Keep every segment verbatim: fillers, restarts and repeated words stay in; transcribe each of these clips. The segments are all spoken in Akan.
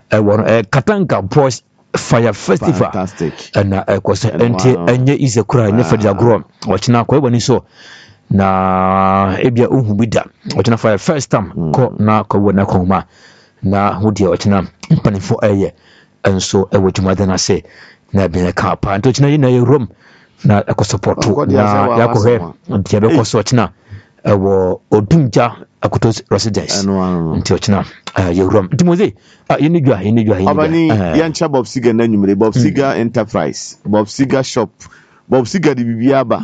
ɛwɔ eh, Katanga Boys Fire Festival and uh, cause ente enye ize kura enye fadi agro ochina ko ebani so na ebia ohu bida ochina for first time ko na ko wona ko ma na hudi ochina mpanifo eye enso ewo jumada na se na bia ka pa nto ochina na ye rom na eko support na yako he ntia be ko so ochina ewo odunja akoto residence nti ochina ye rom ntimoze yini dwa yini dwa yini abani yancha Bob Siga na nyumre Bob Siga Enterprise Bob Siga Shop Bob Siga di bibia ba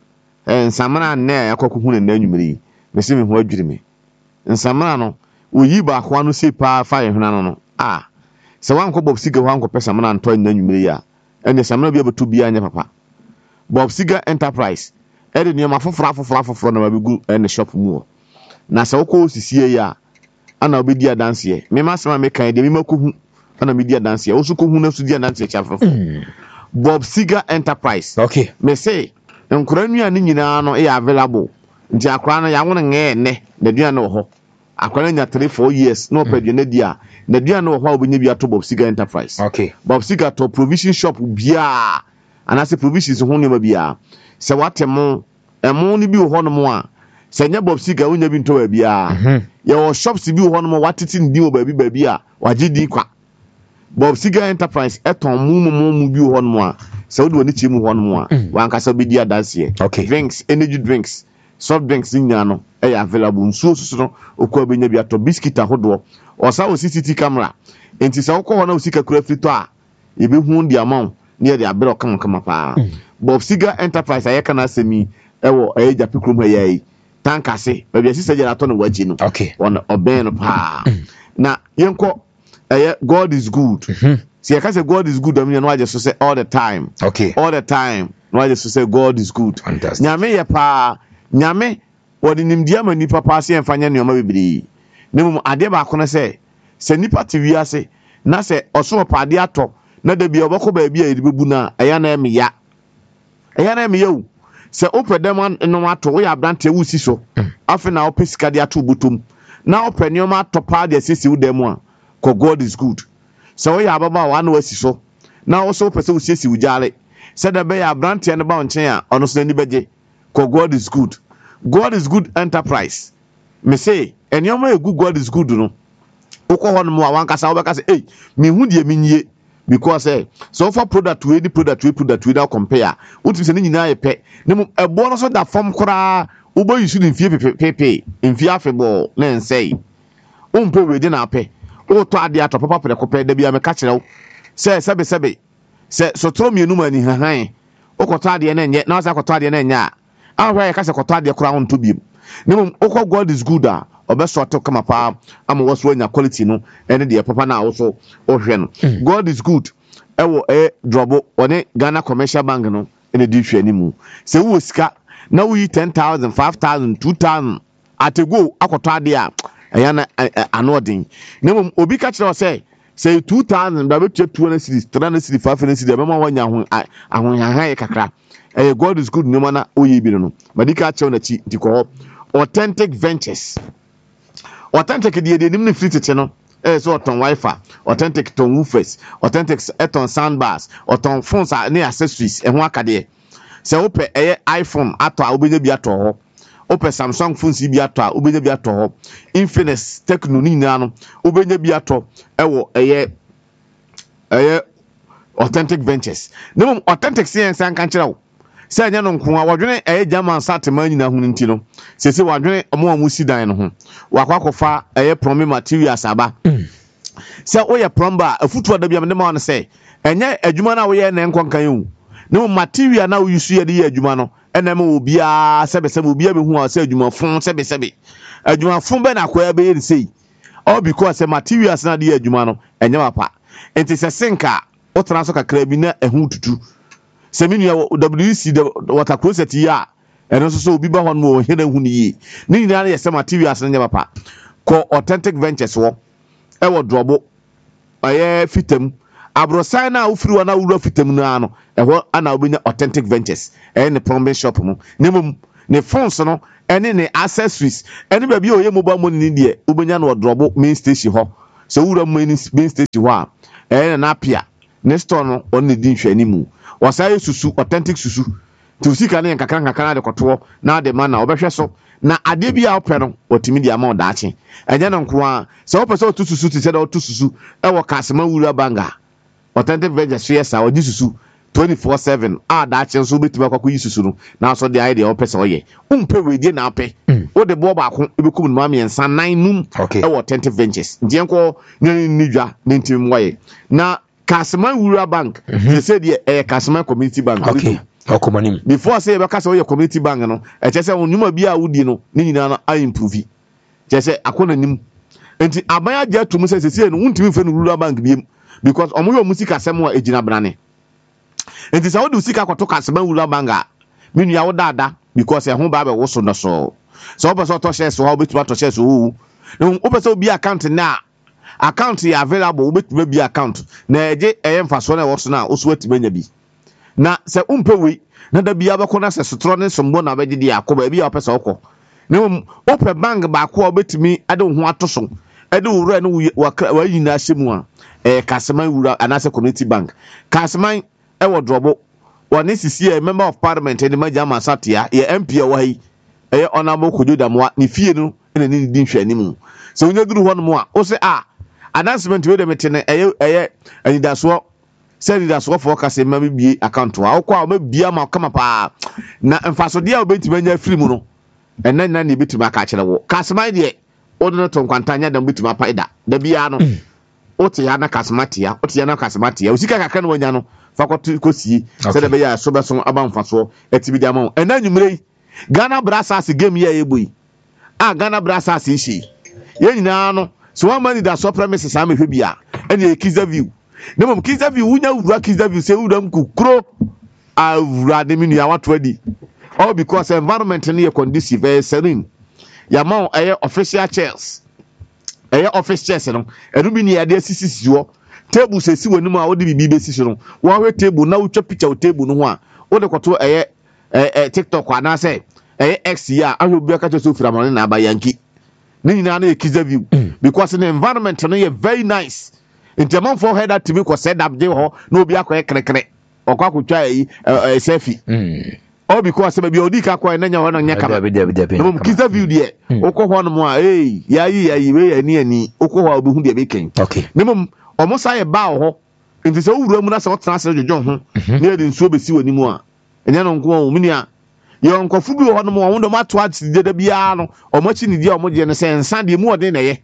eh nsamana na yakoko hu na nyumre me se me ho adwiri me nsamana no oyi ba kwa no se pa fa ye hwana no no ah se wanko Bob Siga wanko pesa mana nto na nyumre ya ene samana bia beto bia anya papa Bob Siga Enterprise e de niam afofra afofra afofra na babigu ene shop mu na se woko sisie ya ana obedi adanse me masema me kan de me makohu ana me di adanse o su kohu na su di adanse chafafo Bob Siga Enterprise okay me say nkura nua ne nyina no e available nti akura no ya won nge ne na dua no ho akura nya three four years no pedua na dia na dua no ho obenya bi ato Bob Siga Enterprise okay Bob Siga to provision shop bia ana se provisions ho ne ma bia se watemo emo ni bi ho no mo a se nya Bob Siga wonya bi nto ba bia ye wo shops bi ho no mo watiti ndi wo ba bi ba bi a waje di kwa Bob Siga Enterprise eton mu mu mu bi ho no mo a se wo de woni chi mu ho no mo a wan ka se bi di adanse okay drinks energy drinks soft drinks nya no e available nsuo susu no okwa benya bi ato biscuit ahodo osa wo C C T V camera enti se wo ko ho na usika kura frito a ye bi hu ndi amount ne de abere okam kama pa Bob Siga Enterprise ayeka na asemi ewo eja pikrum hayi tankase baby asisa jara to no waji no okay on oben no pa na yenko eh God is good see I can say God is good am no waje so say all the time okay all the time no waje so say God is good fantastic nyame ye pa nyame wodi nimdia ma nipa pa se emfanya ne oma bibiri nemu ade ba ko no say se nipa ti wiase na se oso pa ade ato na da bia obako ba bia edibebu na eya na emiya eya na emiya o se opedem no ato wo ya brante wusi so afi na opesika de ato butum na openiom ato pa de sisi udem a ko God is good se wo ya ababa wa na wasi so na wo so pese wusi si ujale se da be ya brante ne ba onchen a ono so ni beje ko God is good God is good Enterprise me say eniom a egu God is good no ukọ ho no mo wankasa wo beka say eh me hu de minye because eh so for product we the product we product we that compare utim se nyina ye pe nemu ebo no so da form kora ubo yisu ni fie pepe mfie afebo na nsei umpo we di na pe o to ade ato papa pe ko pe da bia me ka kire wo se sebe sebe se so tro mienu mani hahan o ko to ade na nye na sa ko to ade na nya a hwa ye ka se ko to ade kora ho nto biem nemu o God is good a obeso to kama pa am waso anya quality no ene de papa na wo so o hwe no God is good ewo e drobo one Ghana Commercial Bank no ene di hwe ni mu se wo sika na wo yi ten thousand five thousand two thousand atego akoto ade a eya na anodin nemu obi ka kire o say say two thousand da betu two na series three na series five na series be ma wanya ho ahon hahan kakra eh God is good no mana oyi bi no madika kire na chi diko Authentic Ventures Authentic de de nim ne free tete no eh so oton wifi Authentic ton woofers Authentic eton soundbars oton phones ne accessories e ho akade se ope eh iPhone ato a obenya bi ato ho ope Samsung phones bi ato a obenya bi ato ho Infinix Tecno ni na no obenya bi ato ewo eh eh Authentic Ventures nem Authentic science an kan kire se anya no nko a wodwene eh German satema nyina hu nti no se se wodwene omo amu sidan no ho wakwakofa eh promi materials aba se oye plumber afutu da bia me ma no se enye adwuma na wo ye na nkonkan yu ne material na wo yusu ye de ye adwuma no ena me obia sebe sebe obia be hu a se adwuma fon sebe sebe adwuma fon be na kwa be ye sei all because se materials na de ye adwuma no enye wapa enti se sinka o transo kakra bi na ehu tutu Seminu W C water closet ya eno so so obi ba hon mo hena hu ni yi ni nyina na yese materials na nya papa ko Authentic Ventures wo e wo drobo aye fitem abrosan na ofiri wa na wura fitem na no e ho ana obenya Authentic Ventures e ne plumbing shop mu ne mum ne phones no ene ne accessories ene ba bi o ye mobile money ni de obenya no drobo main station ho so wura main main station wa eh na apia ne store no on ne din hwani mu wasaye susu authentic susu to sika ne nkakra nkakra de koto na de man na obehwe so na ade bia opɛ no otimi di ama odaache enye no nko a so opɛ so otususu ti se da otususu e wo kasema wura banga authentic veggies yes a odi susu twenty-four seven ah daache so betima akwa yi susu no na so de idea opɛ so ye umpe we na apɛ o de bo ba ko ebekum no ma miensa nine num e wo authentic veggies nje nko nidwa ne ntim waye na kasema wura bank they say the eh kasema community bank okay okomanim before say be kasa we community bank no e che say onuma bia wudi no ni nyina na I improve che say akona nim enti abaya ja to mu say say no untimi fe no rural bank biem because omo yo musika sem wa ejina brane enti say wo du sika kwato kasema rural bank a menu ya wo dada because e ho ba be wo so no so so obo to share so how betu to share so wo no obo say obi account na account ya available obetu be account na eje eye mfaso na wo so na oso atibanya bi na se umpe we na da bia bako na se sotro ne sombo na beje dia akoba bia opese okọ ne ope bank ba ko obetimi ade ho atoso ade wura ne wa yina hyemu a eh Kaseman wura anase community bank Kaseman e wodrobo woni sisi e member of parliament ne maja masatia ye M P wa yi e honorable Kododamwa ne fie no ne ne din hwani mu se wonya duru ho no mu a o se a announcement we de metene eye eye anidaso say that so for kase ma bie account wa okwa ma bia ma kama pa na mfaso dia obeti manya free mu no enen na ne beti ma ka kire wo Kaseman de o de to nkwantanya da beti ma pa ida da bia no o te ya na Kasematia o te ya na Kasematia o sika kaka no wanya no fa ko sie say da be ya so be so aba mfaso etibi dia ma enen nwumre Ghana Brassers game ya ebui ah Ghana Brassers ishi ye nyina no so one man da so premises am hwe bia ene Kiza View Nemo Kiza View unya wura Kiza View se udam kukro awura de minu ya watu adi all because environment ne ye conducive very serene ya ma eye official chairs eye office chairs no edu bi ne ya de sisi wo table se si wonu ma wo de bibi be sisi no wo hwe table na wo twa picture wo table no ho a wo de koto eye eh TikTok ana se eye X ya ahwe bi aka so fira mo na aba yanki ne nyina na Kiza View because the environment no ye very nice nti man for head at me ko set up je ho na obi akoye krekre okwa akotwa yi selfie mm all because say be odi ka kwa na nya ho na nya kama no Kiza View de okọ ho no mo a eh yayi yayi we ani ani okọ ho obi hu de be ken okay ne mom omo sa ye ba ho nti se wura mu na se otena se jojo ho na de nsuo be si wani mu a enya no nko o mini a ye nkofu bi ho no mo wo ndo mato ati de da bia no omo chi ni dia omo je ne se nsa de mu ode na ye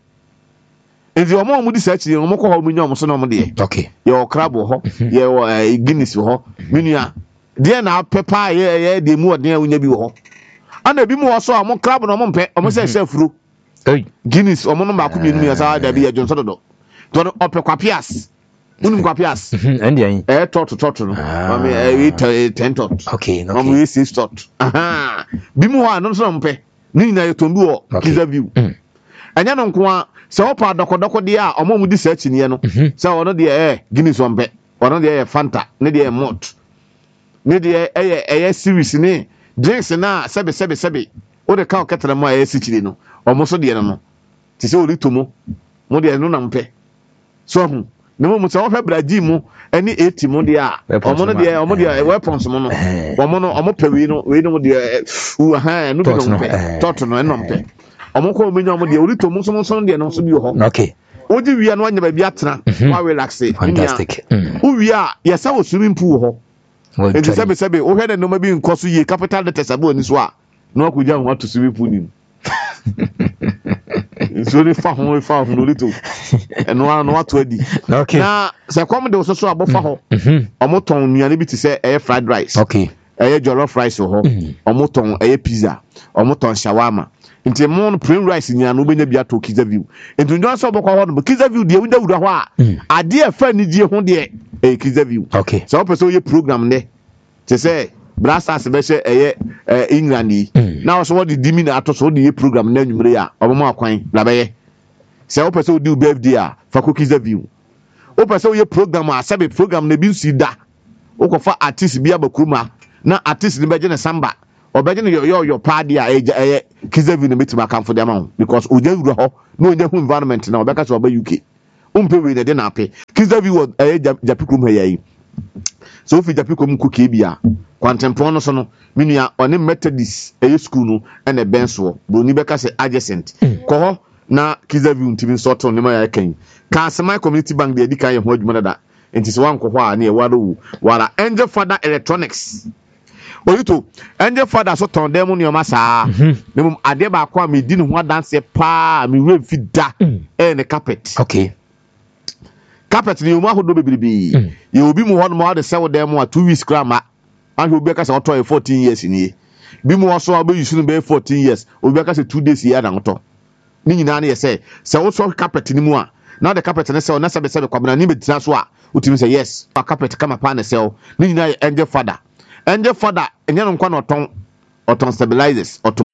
enti omo omo di search ni omo ko ho munyo omo so na omo de okay ye o crab ho ye o Guinness ho mini a de na pepa ye ye de mu ode unya bi ho ana bi mu ho so omo crab no omo mpe omo se se furu eh Guinness omo no ba ku bi nu ya sa da bi ya jonso dodo to ope kwapias unum kwapias endi an eh tot tot no mami eh ten tot okay okay mami six tot aha bi mu ho no so mpe ni na ye tombi ho Kiza View anya no nko a se opa dokodoko de a omo mu di search ni no se ono de eh Guinness ompe ono de eh Fanta ne de eh malt ne de eh eh series ni drinks na sebe sebe sebe o de ka o ketere mo eh sichiri no omo so de no ti se ori tomo mo de no na mpe so hu ne mo se o fe braji mu eni eighty mo de a omo no de omo de weapons mo no omo no omo pe wi no we no de u ha no bi no mpe toto no no mpe omo ko omenye omo de ori tomo so mo so de no so bi ho okay oji wi no anya ba bi atena wa relax fantastic o wi a yesa wo swimming pool ho enti sebe sebe o hwe de no ma bi nkoso ye capital letters abo ni so a no akugya ho to swimming pool ni so ni fa ho fa ho no lito eno ano ato adi okay na se kom de so so abofa ho omo ton nuane bi ti se eh fried rice okay eh jollof rice ho omo ton eh pizza omo ton shawarma nti mon plain rice nyana obenya bi ato Kiza View nti ndo so bokwa ho no Kiza View de wunda wura ho a ade afa ni die ho de eh Kiza View okay so person ye program ne te say Brassers be she eh England yi na so what the dimi na ato so de program na nwumre ya obomo akwan la be ye se o person do birthday a fa ko Kiza View o person ye program a sabe program na bi nsi da o ko fa artist bi abakuruma na artist ni be je ne samba obeje ne yo yo party a eh Kiza View na metima kan for dem because oja wura ho na oja hu environment na obeka so oba U K umpe we de na ape kiza bi wo eh Japikom ha yayi so fi Japikom ku ke bia kwantempon no so no menua one Methodist eh school no and e benso broni beka se adjacent ko ho na kiza bi untimi so to ne ma ya kan ka Asema Community Bank de edika ye ho adwuma dada enti se wan ko ho a na e waro wara Angel Father Electronics oyito Angel Father so ton dem no ma saa ne mum ade ba kwa me di ne ho dance pa me we fi da e ne carpet okay carpet ni umu ahodo bebribi ye obi mu ho no ma de se wo dem a two weeks grama an obi ka se oto fourteen years ni bi mu so abe yusu no be fourteen years obi ka se two days ya na oto ni nyina na ye se se wo so carpet ni mu a na the carpet na se na se be se be kwabena ni betina so a utimi se yes carpet kama pa na se ni nyina ye Angel Father Angel Father enye no nkwa na oton oton stabilizers